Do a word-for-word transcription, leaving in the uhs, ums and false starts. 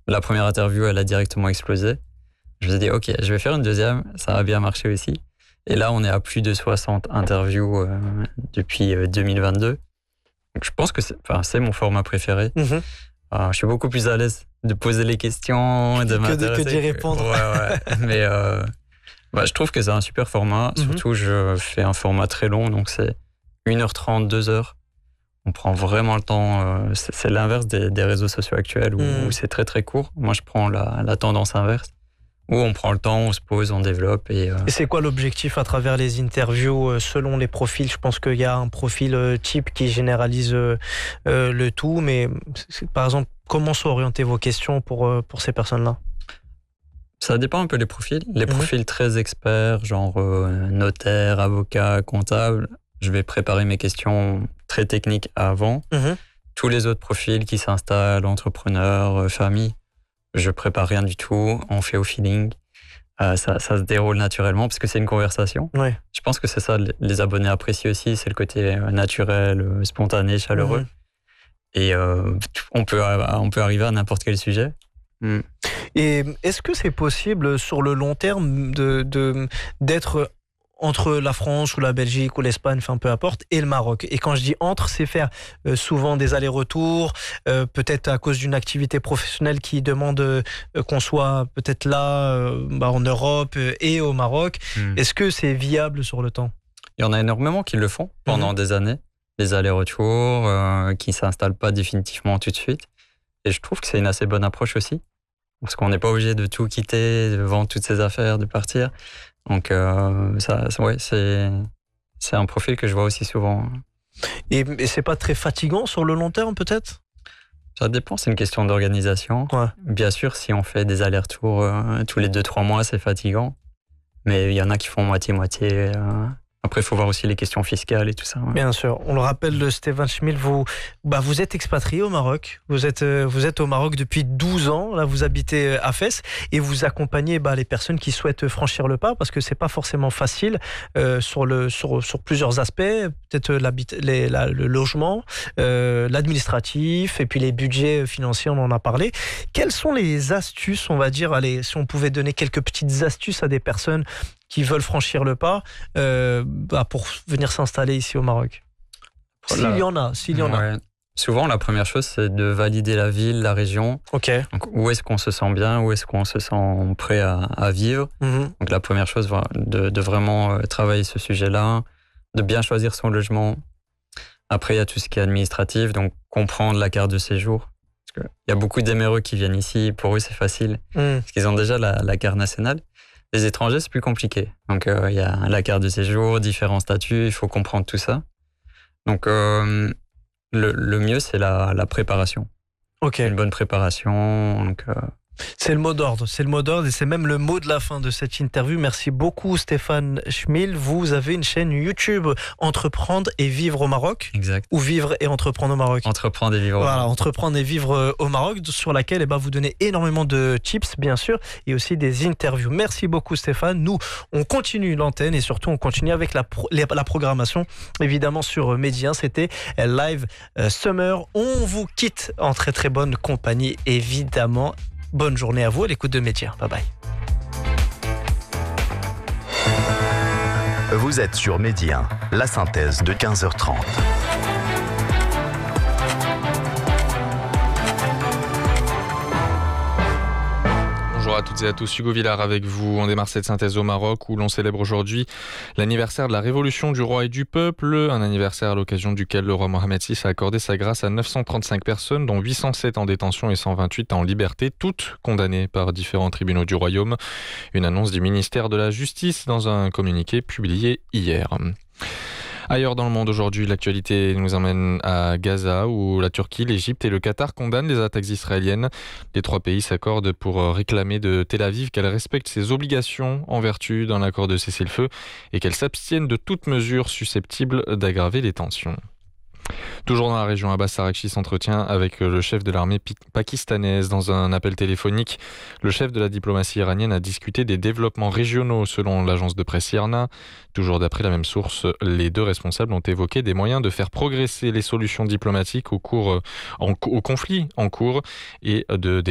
La première interview, elle a directement explosé. Je me suis dit, ok, je vais faire une deuxième, ça a bien marché aussi. Et là, on est à plus de soixante interviews euh, depuis euh, deux mille vingt-deux. Donc, je pense que c'est, enfin, c'est mon format préféré. Mm-hmm. Euh, je suis beaucoup plus à l'aise de poser les questions, de que, m'intéresser. Que d'y répondre. Ouais, ouais. Mais euh, bah, je trouve que c'est un super format. Mm-hmm. Surtout, je fais un format très long, donc c'est une heure trente, deux heures. On prend vraiment le temps. Euh, c'est, c'est l'inverse des, des réseaux sociaux actuels où, mm. où c'est très très court. Moi, je prends la, la tendance inverse. Où on prend le temps, on se pose, on développe. Et, euh... et c'est quoi l'objectif à travers les interviews euh, selon les profils? Je pense qu'il y a un profil euh, type qui généralise euh, euh, le tout, mais c'est, par exemple, comment sont orientées vos questions pour, euh, pour ces personnes-là? Ça dépend un peu des profils. Les mmh. profils très experts, genre euh, notaire, avocat, comptable, je vais préparer mes questions très techniques avant. Mmh. Tous les autres profils qui s'installent, entrepreneurs, euh, famille, je prépare rien du tout, on fait au feeling. Euh, ça, ça se déroule naturellement parce que c'est une conversation. Ouais. Je pense que c'est ça, les abonnés apprécient aussi, c'est le côté naturel, spontané, chaleureux. Mmh. Et euh, on, peut, on peut arriver à n'importe quel sujet. Mmh. Et est-ce que c'est possible sur le long terme de, de, d'être entre la France ou la Belgique ou l'Espagne, enfin peu importe, et le Maroc? Et quand je dis entre, c'est faire euh, souvent des allers-retours, euh, peut-être à cause d'une activité professionnelle qui demande euh, qu'on soit peut-être là euh, bah, en Europe euh, et au Maroc. Mmh. Est-ce que c'est viable sur le temps? Il y en a énormément qui le font pendant mmh. des années, des allers-retours, euh, qui ne s'installent pas définitivement tout de suite. Et je trouve que c'est une assez bonne approche aussi, parce qu'on n'est pas obligé de tout quitter, de vendre toutes ses affaires, de partir. Donc, euh, ça, ouais, c'est, c'est un profil que je vois aussi souvent. Et, et c'est pas très fatigant sur le long terme, peut-être? Ça dépend, c'est une question d'organisation. Ouais. Bien sûr, si on fait des allers-retours euh, tous les deux trois mois, c'est fatigant. Mais il y en a qui font moitié-moitié. Euh, Après, il faut voir aussi les questions fiscales et tout ça. Ouais. Bien sûr. On le rappelle, Stéphane Schmil, vous, bah, vous êtes expatrié au Maroc. Vous êtes, vous êtes au Maroc depuis douze ans. Là, vous habitez à Fès et vous accompagnez bah, les personnes qui souhaitent franchir le pas parce que c'est pas forcément facile euh, sur, le, sur, sur plusieurs aspects. Peut-être les, la, le logement, euh, l'administratif et puis les budgets financiers, on en a parlé. Quelles sont les astuces, on va dire, allez, si on pouvait donner quelques petites astuces à des personnes qui veulent franchir le pas euh, bah pour venir s'installer ici au Maroc? S'il y en a, s'il y en ouais. a. Souvent, la première chose, c'est de valider la ville, la région. Ok. Donc, où est-ce qu'on se sent bien, où est-ce qu'on se sent prêt à, à vivre. Mm-hmm. Donc, la première chose, de, de vraiment travailler ce sujet-là, de bien choisir son logement. Après, il y a tout ce qui est administratif, donc comprendre la carte de séjour. Parce qu'il y a beaucoup d'éméreux qui viennent ici, pour eux, c'est facile, mm. parce qu'ils ont déjà la, la carte nationale. Les étrangers, c'est plus compliqué. Donc, il euh, y a la carte de séjour, différents statuts, il faut comprendre tout ça. Donc, euh, le, le mieux, c'est la, la préparation. Ok. Une bonne préparation. Donc, euh... C'est le mot d'ordre, c'est le mot d'ordre et c'est même le mot de la fin de cette interview. Merci beaucoup Stéphane Schmil. Vous avez une chaîne YouTube Entreprendre et vivre au Maroc. Exact. Ou vivre et entreprendre au Maroc. Entreprendre et vivre au Voilà, Maroc. Entreprendre et vivre au Maroc, sur laquelle eh ben, vous donnez énormément de tips, bien sûr, et aussi des interviews. Merci beaucoup Stéphane. Nous, on continue l'antenne et surtout on continue avec la, pro- la programmation, évidemment sur Média. C'était Live Summer. On vous quitte en très très bonne compagnie, évidemment. Bonne journée à vous à l'écoute de Média. Bye bye. Vous êtes sur Média, la synthèse de quinze heures trente. Bonjour à toutes et à tous, Hugo Villard avec vous. On démarre cette synthèse au Maroc où l'on célèbre aujourd'hui l'anniversaire de la révolution du roi et du peuple, un anniversaire à l'occasion duquel le roi Mohamed six a accordé sa grâce à neuf cent trente-cinq personnes, dont huit cent sept en détention et cent vingt-huit en liberté, toutes condamnées par différents tribunaux du royaume. Une annonce du ministère de la Justice dans un communiqué publié hier. Ailleurs dans le monde aujourd'hui, l'actualité nous emmène à Gaza où la Turquie, l'Égypte et le Qatar condamnent les attaques israéliennes. Les trois pays s'accordent pour réclamer de Tel Aviv qu'elle respecte ses obligations en vertu d'un accord de cessez-le-feu et qu'elle s'abstienne de toute mesure susceptible d'aggraver les tensions. Toujours dans la région, Abbas Araghchi s'entretient avec le chef de l'armée pakistanaise. Dans un appel téléphonique, le chef de la diplomatie iranienne a discuté des développements régionaux selon l'agence de presse I R N A. Toujours d'après la même source, les deux responsables ont évoqué des moyens de faire progresser les solutions diplomatiques au, cours, en, au conflit en cours et de